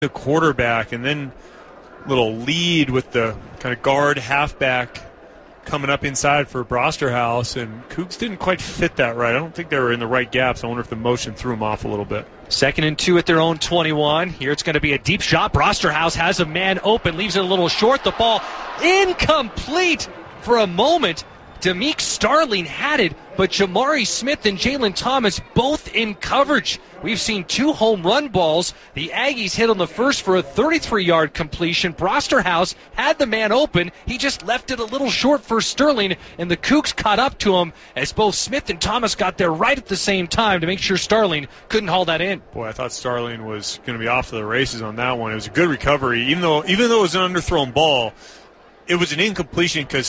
the quarterback, and then little lead with the kind of guard halfback coming up inside for Brosterhouse, and Cougs didn't quite fit that right. I don't think they were in the right gaps. I wonder if the motion threw them off a little bit. 2nd and 2 at their own 21. Here it's going to be a deep shot. Brosterhouse has a man open, leaves it a little short. The ball incomplete for a moment. Demeek Starling had it, but Jamari Smith and Jalen Thomas both in coverage. We've seen 2 home run balls. The Aggies hit on the first for a 33-yard completion. Brosterhouse had the man open. He just left it a little short for Sterling, and the Cougs caught up to him as both Smith and Thomas got there right at the same time to make sure Starling couldn't haul that in. Boy, I thought Starling was going to be off to the races on that one. It was a good recovery. Even though it was an underthrown ball, it was an incompletion because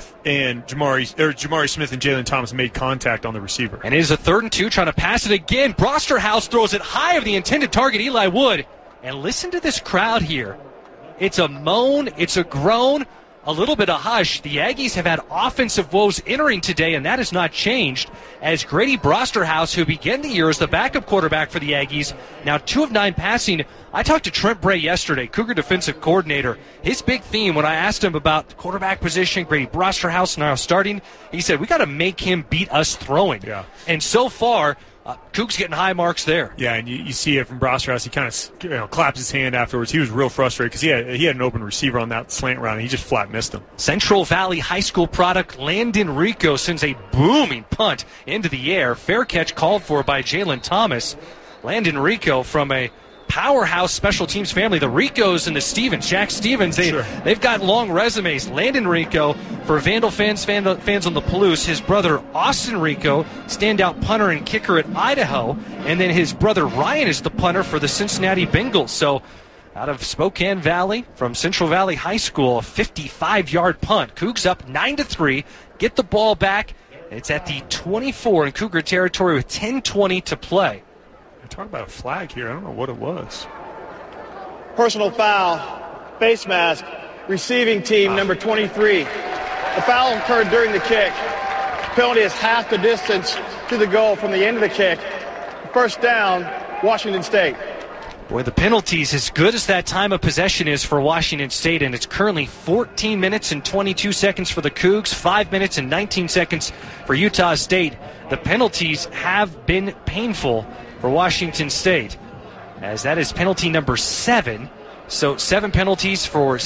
Jamari Smith and Jalen Thomas made contact on the receiver. And it is a 3rd and 2, trying to pass it again. Brosterhouse throws it high of the intended target, Eli Wood. And listen to this crowd here. It's a moan, it's a groan, a little bit of hush. The Aggies have had offensive woes entering today, and that has not changed, as Grady Brosterhouse, who began the year as the backup quarterback for the Aggies, now 2 of 9 passing. I talked to Trent Bray yesterday, Cougar defensive coordinator. His big theme when I asked him about the quarterback position, Grady Brosterhouse now starting, he said, we got to make him beat us throwing. Yeah. And so far, Cougs getting high marks there. Yeah, and you see it from Brosterhouse. He kind of claps his hand afterwards. He was real frustrated because he had an open receiver on that slant route, and he just flat missed him. Central Valley High School product Landon Rico sends a booming punt into the air. Fair catch called for by Jalen Thomas. Landon Rico from a powerhouse special teams family. The Ricos and the Stevens, Jack Stevens, they've got long resumes. Landon Rico, for Vandal fans on the Palouse, his brother Austin Rico, standout punter and kicker at Idaho, and then his brother Ryan is the punter for the Cincinnati Bengals. So out of Spokane Valley, from Central Valley High School, a 55-yard punt. Cougs up 9-3, get the ball back. It's at the 24 in Cougar territory with 10:20 to play. Talk about a flag here. I don't know what it was. Personal foul, face mask, receiving team number 23. The foul occurred during the kick. Penalty is half the distance to the goal from the end of the kick. First down, Washington State. Boy, the penalties, as good as that time of possession is for Washington State, and it's currently 14 minutes and 22 seconds for the Cougs, 5 minutes and 19 seconds for Utah State. The penalties have been painful for Washington State, as that is penalty number 7. So 7 penalties for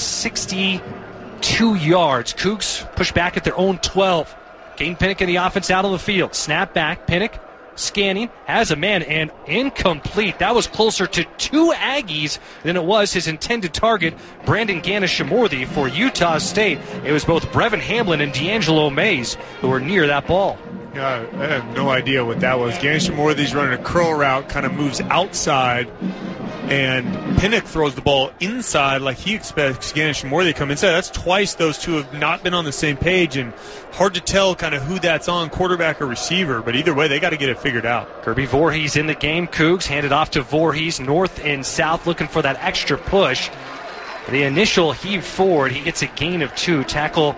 62 yards. Cougs push back at their own 12. Caden Pinnock in the offense out on the field. Snap back. Pinnock scanning, has a man, and incomplete. That was closer to 2 Aggies than it was his intended target, Brandon Ganeshamworthy for Utah State. It was both Brevin Hamlin and D'Angelo Mays who were near that ball. Yeah, I have no idea what that was. Ganeshamworthy's running a curl route, kind of moves outside, and Pinnock throws the ball inside like he expects Ganeshamworthy to come inside. That's twice those two have not been on the same page, and hard to tell kind of who that's on, quarterback or receiver, but either way, they got to get it figured out. Kirby Voorhees in the game. Cougs handed off to Voorhees, north and south, looking for that extra push. The initial heave forward, he gets a gain of 2, tackle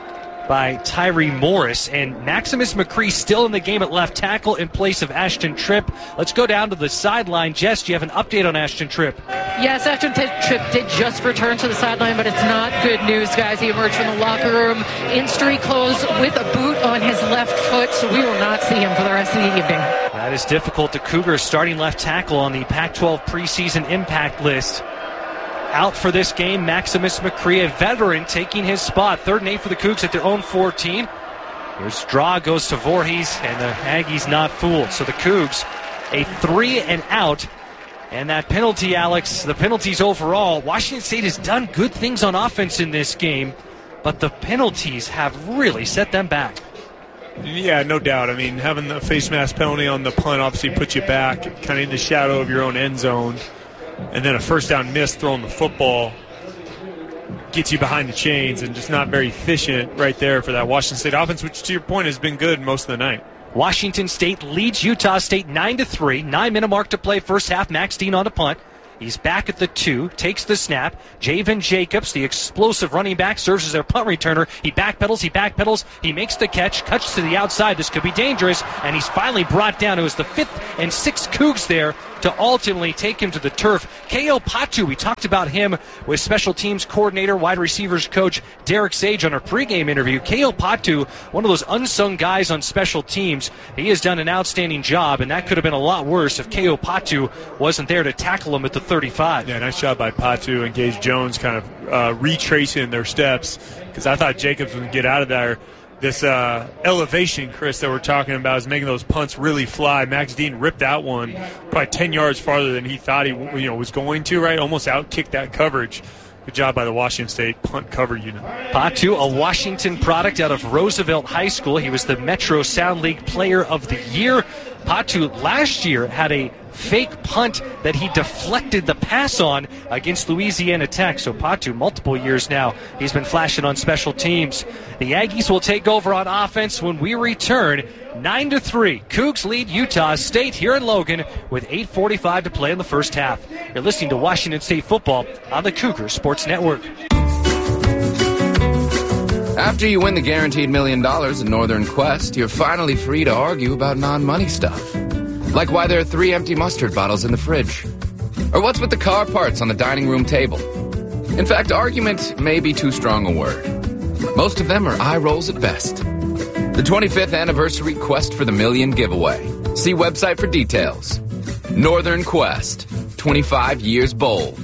by Tyree Morris, and Maximus McCree still in the game at left tackle in place of Ashton Tripp. Let's go down to the sideline. Jess, do you have an update on Ashton Tripp? Yes, Ashton Tripp did just return to the sideline, but it's not good news, guys. He emerged from the locker room in street clothes with a boot on his left foot, so we will not see him for the rest of the evening. That is difficult. The Cougars starting left tackle on the Pac-12 preseason impact list. Out for this game, Maximus McCree, a veteran, taking his spot. 3rd and 8 for the Cougs at their own 14. Here's draw, goes to Voorhees, and the Aggies not fooled. So the Cougs, a 3 and out. And that penalty, Alex, the penalties overall, Washington State has done good things on offense in this game, but the penalties have really set them back. Yeah, no doubt. I mean, having the face mask penalty on the punt obviously puts you back, kind of in the shadow of your own end zone. And then a first down miss throwing the football gets you behind the chains, and just not very efficient right there for that Washington State offense, which to your point has been good most of the night. Washington State leads Utah State 9-3. 9-minute mark to play first half. Max Dean on a punt. He's back at the 2, takes the snap. Javen Jacobs, the explosive running back, serves as their punt returner. He backpedals, he makes the catch, cuts to the outside. This could be dangerous, and he's finally brought down. It was the 5th and 6th Cougs there to ultimately take him to the turf. K.O. Patu, we talked about him with special teams coordinator, wide receivers coach Derek Sage on our pregame interview. K.O. Patu, one of those unsung guys on special teams. He has done an outstanding job, and that could have been a lot worse if K.O. Patu wasn't there to tackle him at the 35. Yeah, nice job by Patu and Gage Jones kind of retracing their steps, because I thought Jacobs would get out of there. This elevation, Chris, that we're talking about is making those punts really fly. Max Dean ripped that one probably 10 yards farther than he thought he was going to, right? Almost outkicked that coverage. Good job by the Washington State punt cover unit. Patu, a Washington product out of Roosevelt High School. He was the Metro Sound League Player of the Year. Patu last year had a fake punt that he deflected the pass on against Louisiana Tech. So Patu, multiple years now, he's been flashing on special teams. The Aggies will take over on offense when we return. 9-3. Cougs lead Utah State here in Logan with 8:45 to play in the first half. You're listening to Washington State football on the Cougar Sports Network. After you win the guaranteed $1 million in Northern Quest, you're finally free to argue about non-money stuff. Like why there are 3 empty mustard bottles in the fridge. Or what's with the car parts on the dining room table. In fact, argument may be too strong a word. Most of them are eye rolls at best. The 25th anniversary Quest for the Million giveaway. See website for details. Northern Quest, 25 years bold.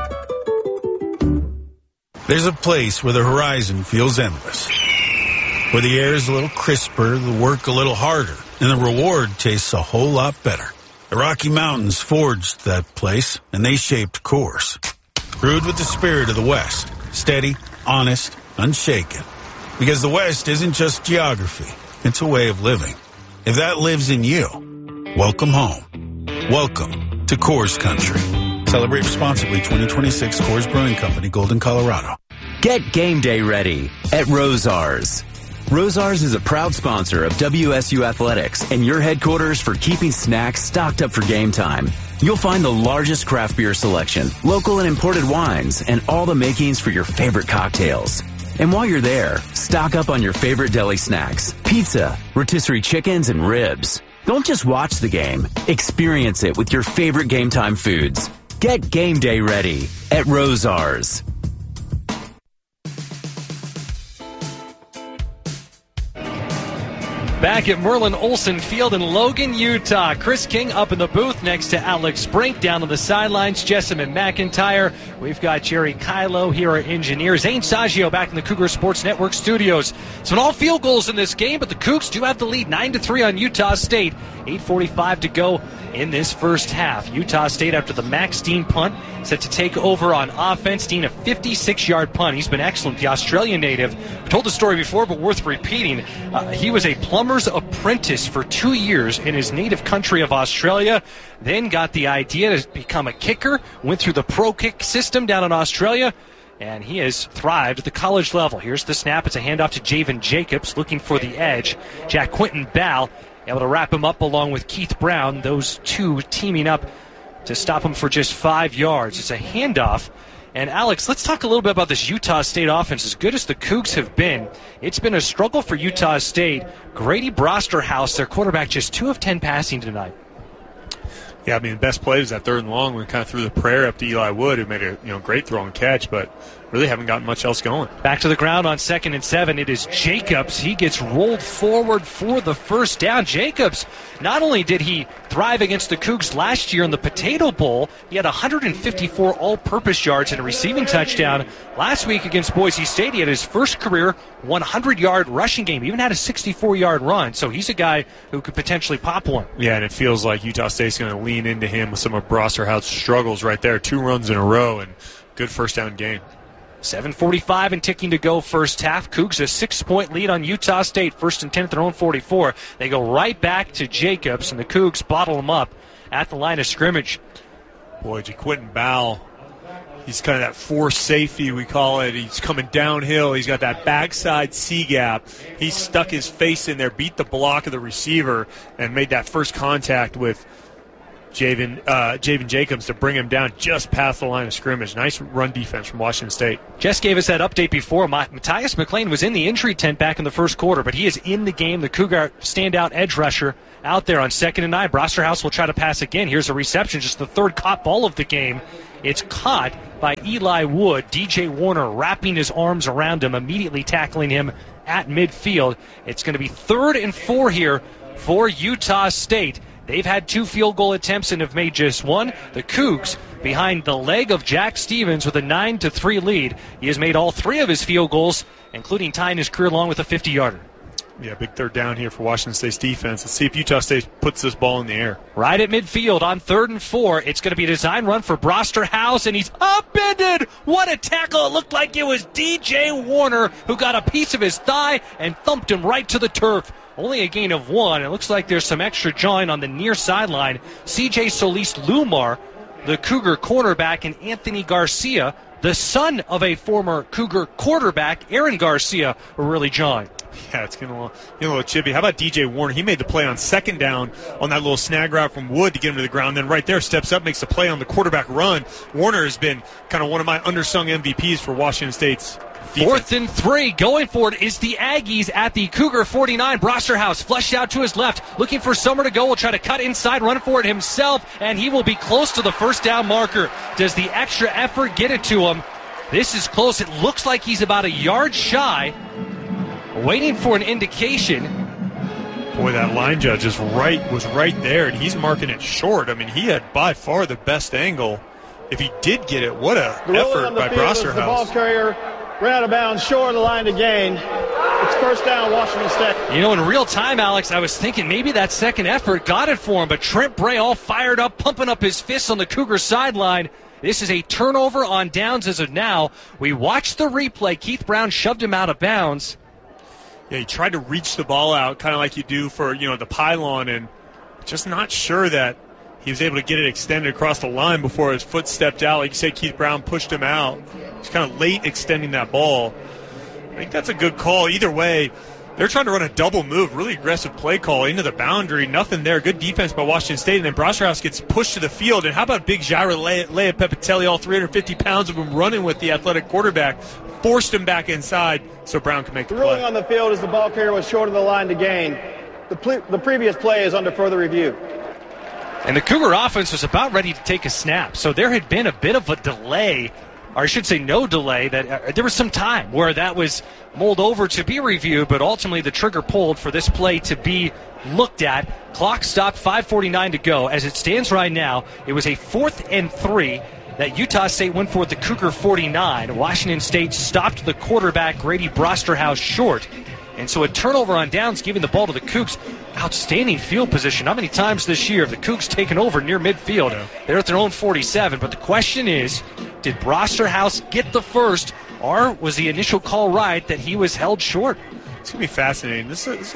There's a place where the horizon feels endless, where the air is a little crisper, the work a little harder, and the reward tastes a whole lot better. The Rocky Mountains forged that place, and they shaped Coors. Brewed with the spirit of the West, steady, honest, unshaken. Because the West isn't just geography, it's a way of living. If that lives in you, welcome home. Welcome to Coors Country. Celebrate responsibly. 2026 Coors Brewing Company, Golden, Colorado. Get game day ready at Rosars. Rosars is a proud sponsor of WSU Athletics and your headquarters for keeping snacks stocked up for game time. You'll find the largest craft beer selection, local and imported wines, and all the makings for your favorite cocktails. And while you're there, stock up on your favorite deli snacks, pizza, rotisserie chickens, and ribs. Don't just watch the game. Experience it with your favorite game time foods. Get game day ready at Rosars. Back at Merlin Olsen Field in Logan, Utah. Chris King up in the booth next to Alex Brink. Down on the sidelines, Jessamine McIntyre. We've got Jerry Kylo here, our engineer. Zane Saggio back in the Cougar Sports Network studios. So all field goals in this game, but the Cougs do have the lead 9-3 on Utah State. 8:45 to go in this first half. Utah State, after the Max Dean punt, set to take over on offense. Dean, a 56-yard punt. He's been excellent. The Australian native. I've told the story before, but worth repeating. He was a plumber's apprentice for 2 years in his native country of Australia. Then got the idea to become a kicker. Went through the pro kick system down in Australia. And he has thrived at the college level. Here's the snap. It's a handoff to Javen Jacobs looking for the edge. Jack Quinton Ball able to wrap him up along with Keith Brown. Those two teaming up to stop him for just 5 yards. It's a handoff. And Alex, let's talk a little bit about this Utah State offense. As good as the Cougs have been, it's been a struggle for Utah State. Grady Brosterhouse, their quarterback, just 2 of 10 passing tonight. Yeah, I mean, the best play was that 3rd and long. We kind of threw the prayer up to Eli Wood, who made a great throw and catch, but really haven't gotten much else going. Back to the ground on 2nd and 7. It is Jacobs. He gets rolled forward for the first down. Jacobs, not only did he thrive against the Cougs last year in the Potato Bowl, he had 154 all-purpose yards and a receiving touchdown. Last week against Boise State, he had his first career 100-yard rushing game. He even had a 64-yard run, so he's a guy who could potentially pop one. Yeah, and it feels like Utah State's going to lean into him with some of Brosterhouse's struggles right there. 2 runs in a row and good first down gain. 7:45 and ticking to go first half. Cougs a 6-point lead on Utah State. 1st and 10 at their own 44. They go right back to Jacobs, and the Cougs bottle him up at the line of scrimmage. Boy, Quinton Ball, he's kind of that force safety, we call it. He's coming downhill. He's got that backside C-gap. He stuck his face in there, beat the block of the receiver, and made that first contact with Javen Jacobs to bring him down just past the line of scrimmage. Nice run defense from Washington State. Jess gave us that update before. Matthias McLean was in the injury tent back in the first quarter, but he is in the game. The Cougar standout edge rusher out there on 2nd and 9. Brosterhouse will try to pass again. Here's a reception, just the third caught ball of the game. It's caught by Eli Wood. DJ Warner wrapping his arms around him, immediately tackling him at midfield. It's going to be 3rd and 4 here for Utah State. They've had 2 field goal attempts and have made just 1. The Cougs behind the leg of Jack Stevens with a 9-3 lead. He has made all 3 of his field goals, including tying his career long with a 50-yarder. Yeah, big third down here for Washington State's defense. Let's see if Utah State puts this ball in the air. Right at midfield on 3rd and 4. It's going to be a design run for Brosterhouse, and he's upended. What a tackle. It looked like it was DJ Warner who got a piece of his thigh and thumped him right to the turf. Only a gain of 1. It looks like there's some extra jawing on the near sideline. C.J. Solis-Lumar, the Cougar cornerback, and Anthony Garcia, the son of a former Cougar quarterback, Aaron Garcia, were really jawing. Yeah, it's getting a little chippy. How about DJ Warner? He made the play on 2nd down on that little snag route from Wood to get him to the ground. Then right there, steps up, makes the play on the quarterback run. Warner has been kind of one of my undersung MVPs for Washington State's defense. 4th and 3. Going for it is the Aggies at the Cougar 49. Brosterhouse flushed out to his left, looking for somewhere to go. Will try to cut inside, run for it himself, and he will be close to the first down marker. Does the extra effort get it to him? This is close. It looks like he's about a yard shy. Waiting for an indication. Boy, that line judge was right there, and he's marking it short. I mean, he had by far the best angle. If he did get it, what an effort by Brosterhouse. The ball carrier ran out of bounds, short of the line to gain. It's first down, Washington State. You know, in real time, Alex, I was thinking maybe that second effort got it for him, but Trent Bray all fired up, pumping up his fists on the Cougar sideline. This is a turnover on downs as of now. We watched the replay. Keith Brown shoved him out of bounds. Yeah, he tried to reach the ball out, kind of like you do for, the pylon, and just not sure that he was able to get it extended across the line before his foot stepped out. Like you said, Keith Brown pushed him out. He's kind of late extending that ball. I think that's a good call. Either way, they're trying to run a double move, really aggressive play call into the boundary. Nothing there. Good defense by Washington State. And then Brosterhouse gets pushed to the field. And how about big Jaira Leia Pepitelli, all 350 pounds of him running with the athletic quarterback, forced him back inside so Brown can make the play. The ruling on the field is the ball carrier was short of the line to gain. The previous play is under further review. And the Cougar offense was about ready to take a snap. So there had been a bit of a delay, or I should say no delay, that there was some time where that was mulled over to be reviewed, but ultimately the trigger pulled for this play to be looked at. Clock stopped, 5:49 to go. As it stands right now, it was a 4th and 3 that Utah State went for the Cougar 49. Washington State stopped the quarterback, Grady Brosterhouse, short. And so a turnover on downs, giving the ball to the Cougs. Outstanding field position. How many times this year have the Cougs taken over near midfield? They're at their own 47. But the question is, did Brosterhouse get the first, or was the initial call right that he was held short? It's going to be fascinating. This is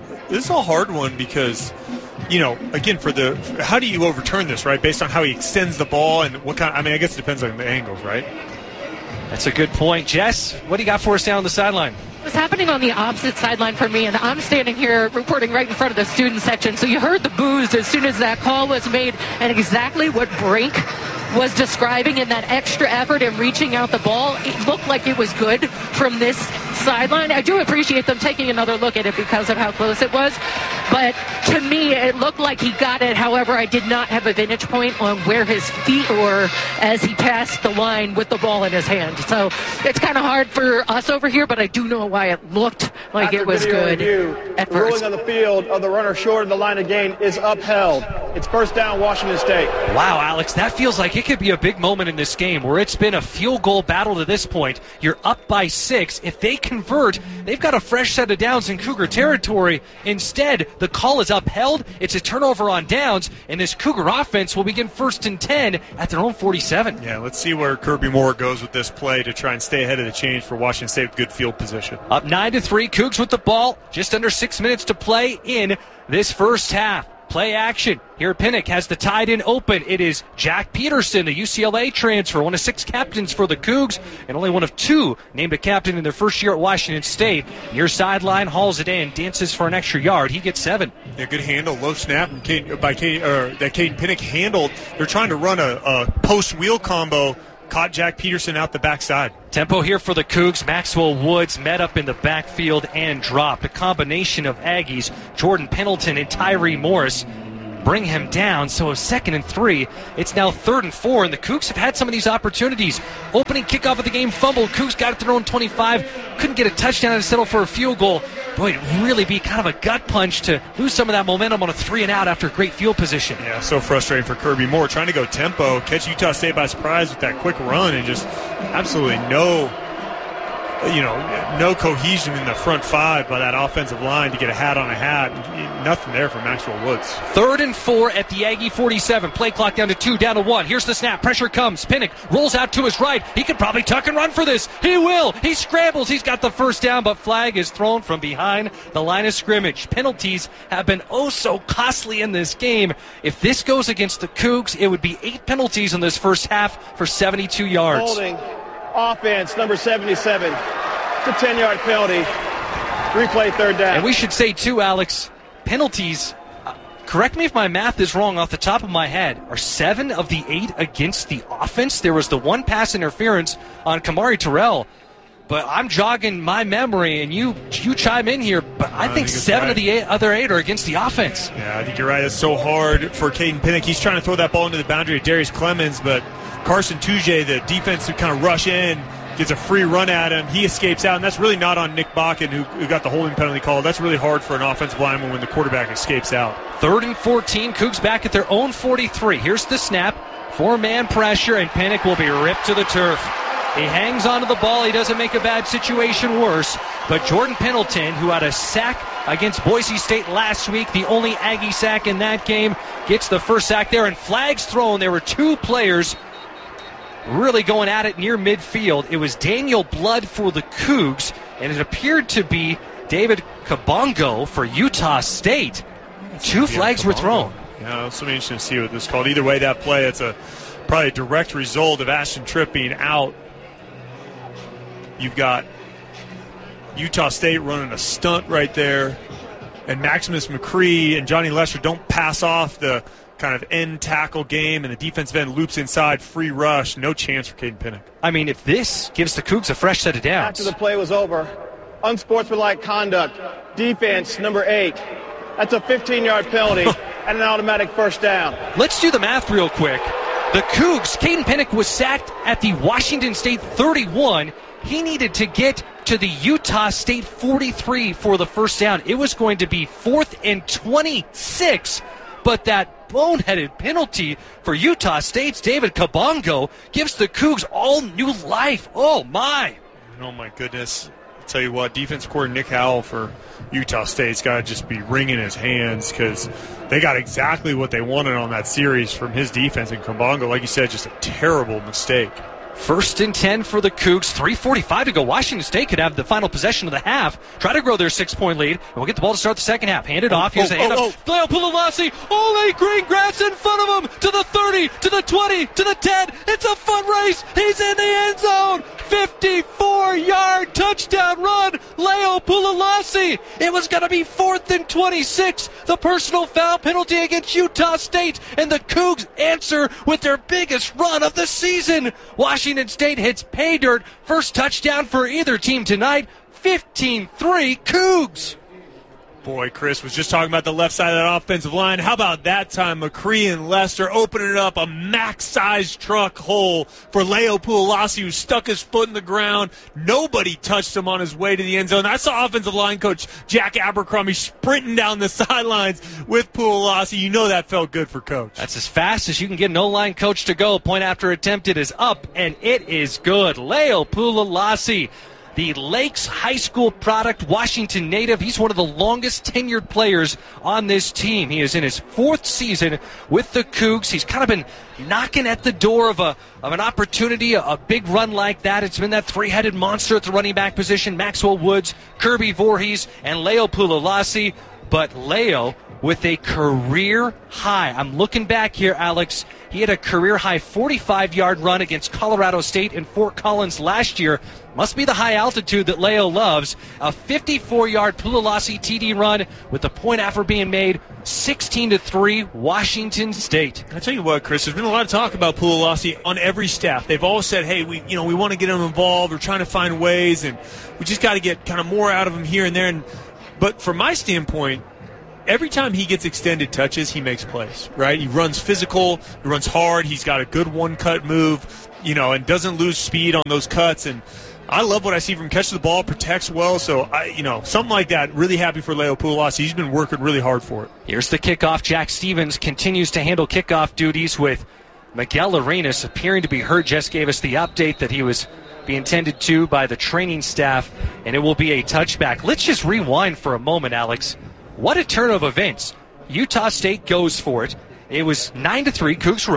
a hard one because, again, how do you overturn this, right? Based on how he extends the ball and what kind. I guess it depends on the angles, right? That's a good point. Jess, what do you got for us down on the sideline? What's happening on the opposite sideline for me, and I'm standing here reporting right in front of the student section. So you heard the boos as soon as that call was made, and exactly what Brink was describing in that extra effort in reaching out the ball. It looked like it was good from this sideline. I do appreciate them taking another look at it because of how close it was. But to me, it looked like he got it. However, I did not have a vantage point on where his feet were as he passed the line with the ball in his hand. So it's kind of hard for us over here, but I do know why it looked like After it was good review, at the first. ruling on the field of the runner short of the line of gain is upheld. It's first down, Washington State. Wow, Alex, that feels like it could be a big moment in this game where it's been a field goal battle to this point. You're up by 6. If they convert, they've got a fresh set of downs in Cougar territory. Instead, the call is upheld. It's a turnover on downs, and this Cougar offense will begin 1st and 10 at their own 47. Yeah, let's see where Kirby Moore goes with this play to try and stay ahead of the change for Washington State with good field position. Up 9-3, Cougs with the ball. Just under 6 minutes to play in this first half. Play action. Here Pinnock has the tight end open. It is Jack Peterson, the UCLA transfer, one of 6 captains for the Cougs, and only one of 2 named a captain in their first year at Washington State. Near sideline, hauls it in, dances for an extra yard. He gets 7. Yeah, good handle, low snap that Caden Pinnock handled. They're trying to run a post wheel combo. Caught Jack Peterson out the backside. Tempo here for the Cougs. Maxwell Woods met up in the backfield and dropped. A combination of Aggies, Jordan Pendleton and Tyree Morris, bring him down. So a 2nd and 3. It's now 3rd and 4, and the Cougs have had some of these opportunities. Opening kickoff of the game, fumbled. Cougs got it to their own 25. Couldn't get a touchdown and settle for a field goal. Boy, it'd really be kind of a gut punch to lose some of that momentum on a 3-and-out after a great field position. Yeah, so frustrating for Kirby Moore. Trying to go tempo, catch Utah State by surprise with that quick run, and just absolutely no cohesion in the front 5 by that offensive line to get a hat on a hat. Nothing there for Maxwell Woods. 3rd and 4 at the Aggie 47. Play clock down to 2, down to 1. Here's the snap. Pressure comes. Pinnock rolls out to his right. He could probably tuck and run for this. He will. He scrambles. He's got the first down, but flag is thrown from behind the line of scrimmage. Penalties have been oh so costly in this game. If this goes against the Cougs, it would be 8 penalties in this first half for 72 yards. Holding offense, number 77. It's a 10-yard penalty. Replay 3rd down. And we should say, too, Alex, penalties, correct me if my math is wrong off the top of my head, are 7 of the 8 against the offense. There was the 1 pass interference on Kamari Terrell. But I'm jogging my memory, and you chime in here, but I think 7 of the other 8 are against the offense. Yeah, I think you're right. It's so hard for Caden Pinnock. He's trying to throw that ball into the boundary of Darius Clemens, but Carson Tuje, the defense, would kind of rush in, gets a free run at him. He escapes out, and that's really not on Nick Bakken, who got the holding penalty call. That's really hard for an offensive lineman when the quarterback escapes out. 3rd and 14, Cougs back at their own 43. Here's the snap, 4-man pressure, and Pinnock will be ripped to the turf. He hangs onto the ball. He doesn't make a bad situation worse, but Jordan Pendleton, who had a sack against Boise State last week, the only Aggie sack in that game, gets the first sack there, and flags thrown. There were 2 players really going at it near midfield. It was Daniel Blood for the Cougs, and it appeared to be David Kabongo for Utah State. 2 flags were thrown. Yeah, it's really interesting to see what this is called. Either way, that play, it's probably a direct result of Ashton Tripp being out. You've got Utah State running a stunt right there, and Maximus McCree and Johnny Lester don't pass off the kind of end tackle game, and the defensive end loops inside, free rush, no chance for Caden Pinnock. I mean, if this gives the Cougs a fresh set of downs. After the play was over, unsportsmanlike conduct, defense number 8. That's a 15-yard penalty and an automatic first down. Let's do the math real quick. The Cougs, Caden Pinnock was sacked at the Washington State 31. He needed to get to the Utah State 43 for the first down. It was going to be 4th and 26, but that boneheaded penalty for Utah State's David Kabongo gives the Cougs all new life. Oh, my. Oh, my goodness. I'll tell you what, defense coordinator Nick Howell for Utah State's got to just be wringing his hands because they got exactly what they wanted on that series from his defense. And Kabongo, like you said, just a terrible mistake. 1st and 10 for the Cougs. 3:45 to go. Washington State could have the final possession of the half. Try to grow their 6-point lead. And we'll get the ball to start the second half. Hand it off. Here's a hand up. Leo Pulalasi. Ole Green grabs in front of him. To the 30, to the 20, to the 10. It's a foot race. He's in the end zone. 54-yard touchdown run. Leo Pulalasi. It was going to be 4th and 26. The personal foul penalty against Utah State. And the Cougs answer with their biggest run of the season. Washington State hits pay dirt. First touchdown for either team tonight. 15-3 Cougs. Boy, Chris was just talking about the left side of that offensive line. How about that time? McCree and Lester opening up a max-sized truck hole for Leo Pulalasi, who stuck his foot in the ground. Nobody touched him on his way to the end zone. I saw offensive line coach Jack Abercrombie sprinting down the sidelines with Pulalasi. You know that felt good for coach. That's as fast as you can get an O-line coach to go. Point after attempt, it is up, and it is good. Leo Pulalasi, the Lakes High School product, Washington native. He's one of the longest tenured players on this team. He is in his 4th season with the Cougs. He's kind of been knocking at the door of an opportunity, a big run like that. It's been that 3-headed monster at the running back position. Maxwell Woods, Kirby Voorhees, and Leo Pulalasi. but Leo with a career high. I'm looking back here, Alex. He had a career high 45-yard run against Colorado State in Fort Collins last year. Must be the high altitude that Leo loves. A 54-yard Pulalasi TD run with the point after being made, 16-3 Washington State. I tell you what, Chris, there's been a lot of talk about Pulalasi on every staff. They've all said, hey, we want to get him involved. We're trying to find ways, and we just got to get kind of more out of him here and there. But from my standpoint, every time he gets extended touches, he makes plays, right? He runs physical, he runs hard, he's got a good one-cut move, and doesn't lose speed on those cuts. And I love what I see from him. Catches the ball, protects well. So, something like that. Really happy for Leo Pulalasi. He's been working really hard for it. Here's the kickoff. Jack Stevens continues to handle kickoff duties with Miguel Arenas appearing to be hurt. Jess gave us the update that he was being tended to by the training staff, and it will be a touchback. Let's just rewind for a moment, Alex. What a turn of events. Utah State goes for it. It was 9-3. Cougs were